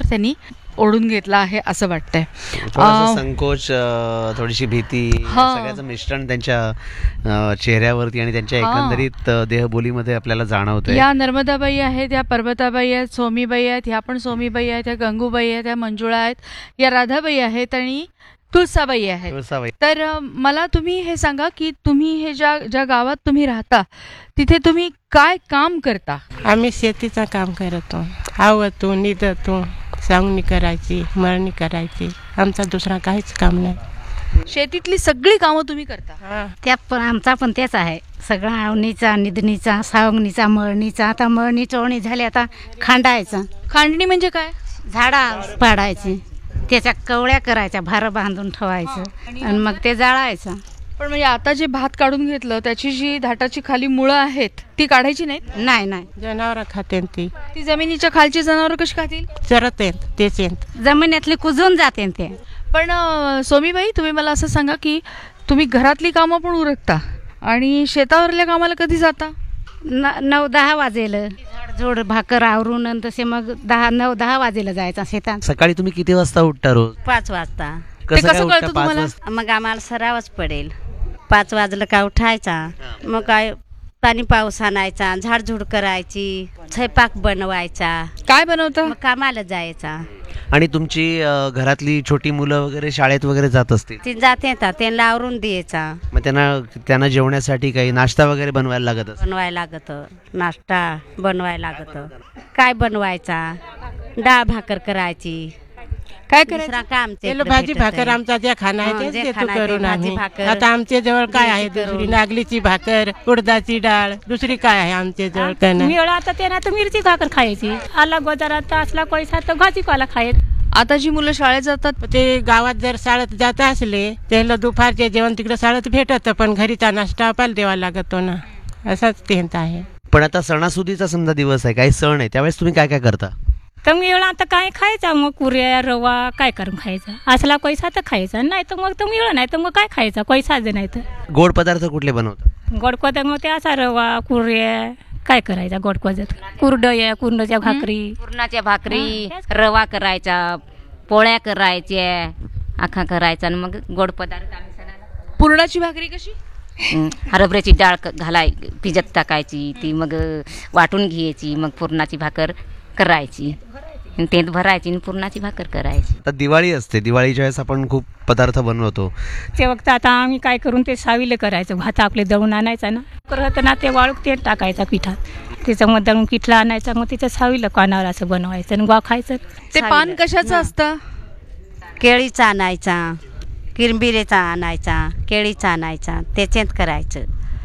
त्यांनी ओढून घेतला आहे असं वाटतंय. थोडासा संकोच, थोडीशी भीती, सगळ्याचं मिश्रण त्यांच्या चेहऱ्यावरती आणि त्यांच्या एकंदरीत देहबोलीमध्ये आपल्याला जाणवतंय. या नर्मदाबाई आहेत, या पर्वताबाई आहेत, सोमीबाई आहेत, ह्या पण सोमीबाई आहेत, या गंगूबाई आहेत, या मंजुळा आहेत, या राधाबाई आहेत आणि तुळसाबाई आहेत. तर मला तुम्ही हे सांगा की तुम्ही हे ज्या गावात तुम्ही राहता तिथे तुम्ही काय काम करता? आम्ही शेतीचं काम करतो. आवतो, निदतो, सांगणी करायची, मळणी करायची. आमचा दुसरा काहीच काम नाही. शेतीतली सगळी कामं तुम्ही करता? त्यात पण आमचा पण तेच आहे. सगळा आवणीचा, निधणीचा, सावंगणीचा, मळणीचा. आता मळणी चोळणी झाली, आता खांडायचं. खांडणी म्हणजे काय? झाडा पाडायची, त्याच्या कवळ्या करायच्या, भार बांधून ठेवायचं आणि मग ते जाळायचं. पण म्हणजे आता जे भात काढून घेतलं त्याची जी धाटाची खाली मुळं आहेत ती काढायची नाहीत? नाही नाही, जनावर खाते ती जमिनीच्या खालची जनावर कशी खातील? चरत येत, तेच येत, जमिनीतली कुजून जाते ते. पण सोमीबाई, तुम्ही मला असं सांगा की तुम्ही घरातली कामं पण उरकता आणि शेतावरल्या कामाला कधी जाता? 9-10 वाजेल. झाडझोड भाकर आवरून आणि तसे मग 9-10 वाजेला जायचं शेतात. सकाळी तुम्ही किती वाजता उठता रोज? 5 वाजता. कसं कळतं तुम्हाला? मग आम्हाला सरावच पडेल. 5 वाजलं का उठायचा, मग काय पाणी पाऊस आणायचा, झाडझूड करायची, स्वयंपाक बनवायचा. काय बनवता? मग कामाला जायचा. आणि तुमची घरातली छोटी मुलं वगैरे शाळेत वगैरे जात असतील? ती जाते, त्यांना आवरून द्यायचा. मग त्यांना जेवण्यासाठी काही नाश्ता वगैरे बनवायला लागत असतो? बनवायला लागत, नाश्ता बनवायला लागत. काय बनवायचा? डाळ भाकर करायची. काय करायचं? काम भाजी भाकर आमचा जे खाणं आहे तेच देतो करून आम्ही. आता आमच्या जवळ काय आहे? दुसरी नागलीची भाकर, उडदाची डाळ, दुसरी काय आहे आमच्या जवळ? काय नाही. मिळा आता त्यांना तर मिरची भाकर खायची. आला गोजारात असला पैसा तर भाजीपाला खायच. आता जी मुलं शाळेत जातात ते गावात जर शाळेत जात असले त्याला दुपारचे जेवण तिकडे शाळेत भेटत, पण घरीचा नाश्ता आपल्याला द्यावा लागतो ना. असाच त्यांचा आहे. पण आता सणासुदीचा समजा दिवस आहे, काही सण आहे, त्यावेळेस तुम्ही काय काय करता? तर मिळा आता काय खायचा? मग कुऱ्या रवा काय करून खायचा? असला पैसा तर खायचा, नाही तर मग तर मिळा, नाही तर मग काय खायचा? पैसा जे नाही तर. गोड पदार्थ कुठले बनवतात? गोड पदार्थ मग ते असा रवा कुऱ्या काय करायचा? गोड पदार्थ कुरडया, कुरणाच्या भाकरी, पुरणाच्या भाकरी, रवा करायचा, पोळ्या करायच्या, आखा करायचा आणि मग गोड पदार्थ. पुरणाची भाकरी कशी? हरभऱ्याची डाळ भिजत टाकायची, ती मग वाटून घ्यायची, मग पुरणाची भाकर करायची, तेल भरायची आणि पुरणाची भाकर करायची. तर दिवाळी असते, दिवाळीच्या वेळेस आपण खूप पदार्थ बनवतो. ते वक्त आता आम्ही काय करून ते सावीले करायचं. भात आपले दळून आणायचा ना, करत ना ते वाळूक तेल टाकायचा पिठात, त्याचं मग दळून पिठला आणायचा, मग तिचं सावीला कानावर असं बनवायचं आणि वा खायचं. ते पान कशाचं असतं? केळीचा आणायचा, किरंबिरेचा आणायचा, केळीचा आणायचा, त्याच्यात करायचं.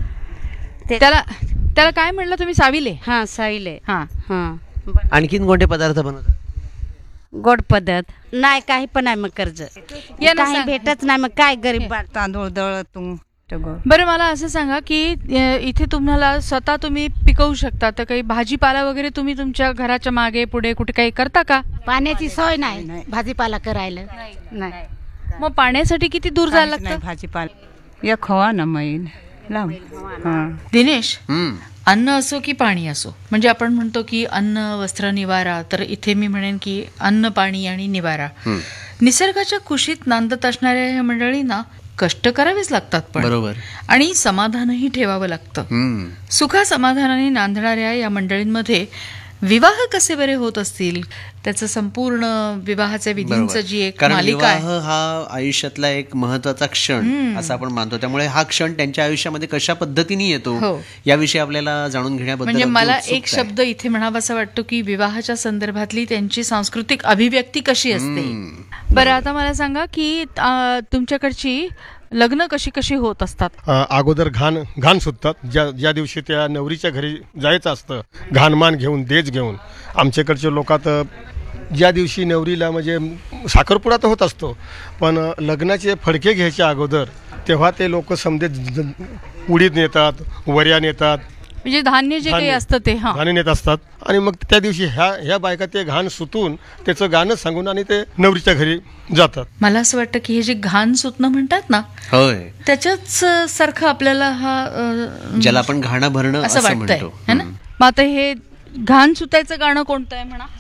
त्याला काय म्हणलं तुम्ही? साविले? हां, साविले. हां हां. आणखीन कोणते पदार्थ बनवतात? गोड पद्धत नाही, काही पण नाही. मग कर्ज काही भेटत नाही, मग काय गरीब तांदूळ दळतो. बरं, मला असं सांगा की इथे तुम्हाला स्वतः तुम्ही पिकवू शकता, तर काही भाजीपाला वगैरे तुम्ही तुमच्या घराच्या मागे पुढे कुठे काही करता का? पाण्याची सोय नाही भाजीपाला करायला. नाही. मग पाण्यासाठी किती दूर जायला लागतं? भाजीपाला या खवा ना मैन. दिनेश, अन्न असो की पाणी असो, म्हणजे आपण म्हणतो की अन्न वस्त्र निवारा, तर इथे मी म्हणेन की अन्न पाणी आणि निवारा. निसर्गाच्या कुशीत नांदत असणाऱ्या या मंडळींना कष्ट करावेच लागतात, पण बरोबर, आणि समाधानही ठेवावं लागतं. सुखा समाधानाने नांदणाऱ्या या मंडळींमध्ये विवाह कसे बरे होत असतील, त्याचं संपूर्ण विवाहाच्या विधींचं जी एक मालिका आहे. विवाह हा आयुष्यातला एक महत्वाचा क्षण असं आपण मानतो, त्यामुळे हा क्षण त्यांच्या आयुष्यामध्ये कशा पद्धतीने येतो याविषयी आपल्याला जाणून घेण्याबद्दल म्हणजे मला एक शब्द इथे म्हणावासा वाटतो की विवाहाच्या संदर्भातली त्यांची सांस्कृतिक अभिव्यक्ती कशी असते. बरं, आता मला सांगा की तुमच्याकडची लग्न कशी कशी होत असतात? अगोदर घाण सुटतात. ज्या दिवशी त्या नवरीच्या घरी जायचं असतं, घाणमान घेऊन देज घेऊन, आमच्याकडचे लोक तर ज्या दिवशी नवरीला म्हणजे साखरपुडा तर होत असतो, पण लग्नाचे फडके घ्यायच्या अगोदर तेव्हा ते लोक समजे उडीद नेतात, वऱ्या नेतात, म्हणजे धान्य जे काही असतं ते धान्य नेत असतात. आणि मग त्या दिवशी ह्या बायका ते घाण सुतून त्याचं गाणं सांगून आणि ते नवरीच्या घरी जातात. मला असं वाटतं की हे जे घाण सुतणं म्हणतात ना, होय, त्याच्याच सारखं आपल्याला हा ज्याला आपण घाणं भरणं असं वाटतंय, है ना? मग आता हे घाण सुतायचं गाणं कोणतं आहे म्हणा?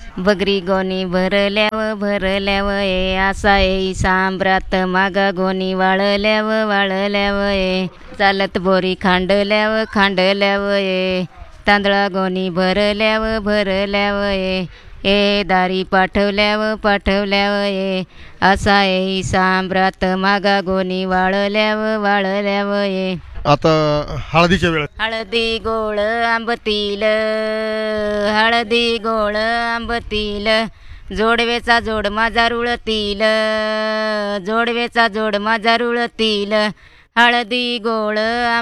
बगरी गोनी भरल्याव ये असा ये सांब्रात मागा गोनी वाळल्याव ये चालत बोरी खांडल्याव ये तांदळा गोनी भरल्याव ये ए दारी पाठवल्याव ये असा ये सांब्रात मागा गोनी वाळल्याव ये. आता हळदीच्या वेळेत हळदी गोळ आंबतील जोडवेचा जोड माझा रुळतील हळदी गोळ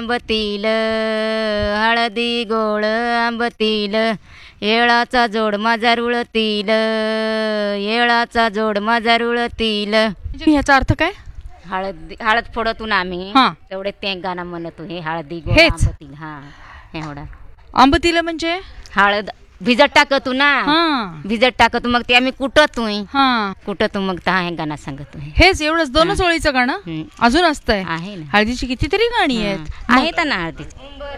आंबतील येळाचा जोड माझा रुळतील ह्याचा अर्थ काय? हळद फोडतून आम्ही हा. तेवढे ते गाणं म्हणतो हे हळदी गोळ हेच? आंबतील. हा एवढा आंबतील म्हणजे हळद भिजत टाकतो ना भिजत टाकतो मग ते आम्ही कुटतो मग तर हे गाणं सांगतो. हेच एवढंच 2च ओळीचं गाणं हम्म. अजून असतंय. आहे ना हळदीची कितीतरी गाणी आहेत. आहेत ना हळदी